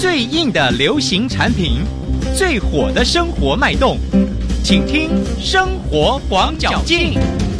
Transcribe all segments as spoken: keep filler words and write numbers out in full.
最硬的流行产品，最火的生活脉动，请听生活广角镜。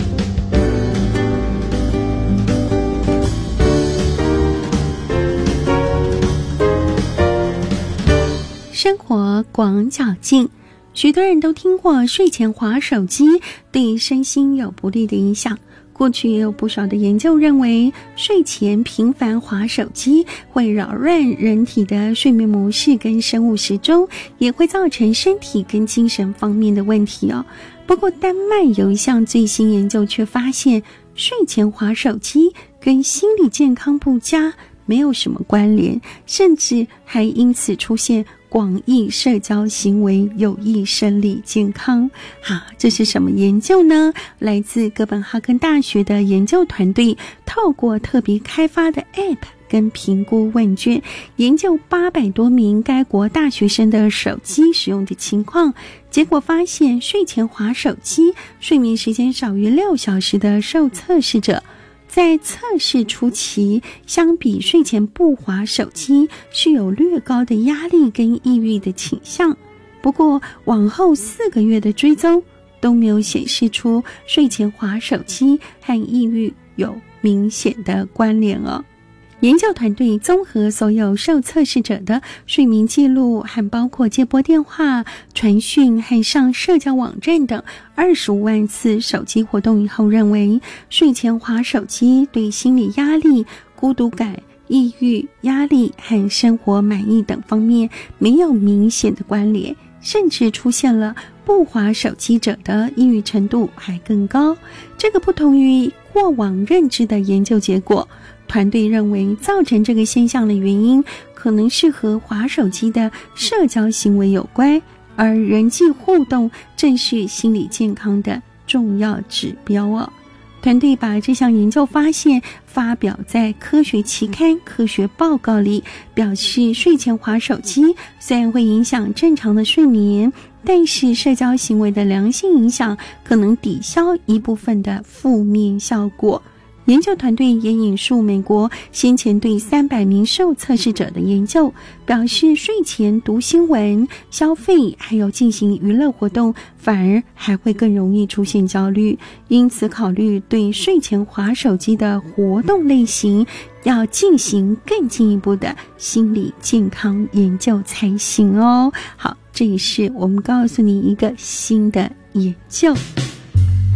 生活广角镜，许多人都听过睡前滑手机对身心有不利的影响。过去也有不少的研究认为，睡前频繁滑手机会扰乱人体的睡眠模式跟生物时钟，也会造成身体跟精神方面的问题哦。不过丹麦有一项最新研究却发现，睡前滑手机跟心理健康不佳没有什么关联，甚至还因此出现广义社交行为有益生理健康。好，这是什么研究呢？来自哥本哈根大学的研究团队透过特别开发的 App 跟评估问卷，研究八百多名该国大学生的手机使用的情况，结果发现睡前滑手机睡眠时间少于六小时的受测试者，在测试初期，相比睡前不滑手机是有略高的压力跟抑郁的倾向。不过往后四个月的追踪都没有显示出睡前滑手机和抑郁有明显的关联哦。研究团队综合所有受测试者的睡眠记录和包括接拨电话、传讯和上社交网站等二十五万次手机活动以后，认为睡前滑手机对心理压力、孤独感、抑郁、压力和生活满意等方面没有明显的关联，甚至出现了不滑手机者的抑郁程度还更高。这个不同于过往认知的研究结果，团队认为造成这个现象的原因可能是和滑手机的社交行为有关，而人际互动正是心理健康的重要指标哦。团队把这项研究发现发表在科学期刊科学报告里，表示睡前滑手机虽然会影响正常的睡眠，但是社交行为的良性影响可能抵消一部分的负面效果。研究团队也引述美国先前对三百名受测试者的研究，表示睡前读新闻、消费还有进行娱乐活动反而还会更容易出现焦虑，因此考虑对睡前滑手机的活动类型要进行更进一步的心理健康研究才行哦。好，这也是我们告诉你一个新的研究。